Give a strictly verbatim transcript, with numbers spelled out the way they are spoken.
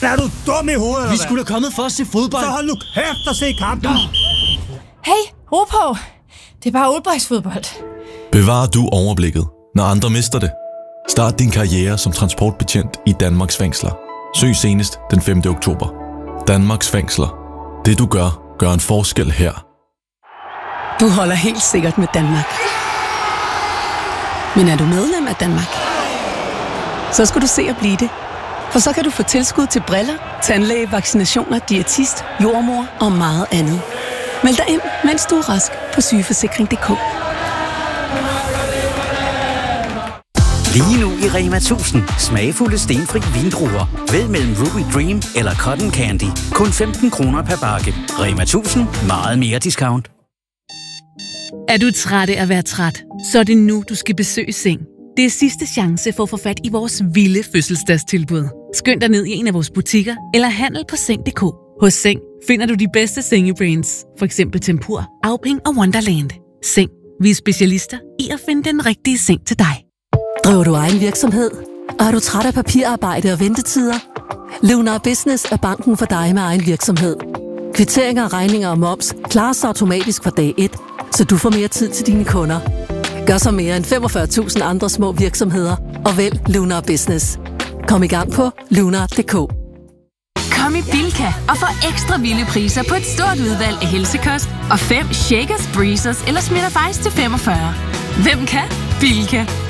Er du dum i hovedet, eller Vi skulle da kommet for at se fodbold. Så hold nu kæft og se kampen. Hey, ro på. Det er bare oldboysfodbold. Bevar du overblikket, når andre mister det. Start din karriere som transportbetjent i Danmarks fængsler. Søg senest den femte oktober. Danmarks fængsler. Det du gør, gør en forskel her. Du holder helt sikkert med Danmark. Men er du medlem af Danmark? Så skal du se at blive det. For så kan du få tilskud til briller, tandlæge, vaccinationer, diætist, jordmor og meget andet. Meld dig ind, mens du er rask på sygeforsikring punktum d k. Lige nu i Rema tusind. Smagfulde stenfri vindruer. Vælg mellem Ruby Dream eller Cotton Candy. Kun femten kroner per bakke. Rema tusind. Meget mere discount. Er du træt af at være træt? Så er det nu, du skal besøge Seng. Det er sidste chance for at få fat i vores vilde fødselsdagstilbud. Skynd dig ned i en af vores butikker eller handel på seng punktum d k. Hos Seng finder du de bedste sengebrands. For eksempel Tempur, Auping og Wonderland. Seng. Vi er specialister i at finde den rigtige seng til dig. Driver du egen virksomhed? Og er du træt af papirarbejde og ventetider? Lunar Business er banken for dig med egen virksomhed. Kvitteringer, regninger og moms klares automatisk fra dag et, så du får mere tid til dine kunder. Gør så mere end femogfyrre tusind andre små virksomheder og vælg Lunar Business. Kom i gang på lunar punktum d k. Kom i Bilka og få ekstra vilde priser på et stort udvalg af helsekost og fem Shakers, Breezers eller Smitter Ice til femogfyrre. Hvem kan? Bilka.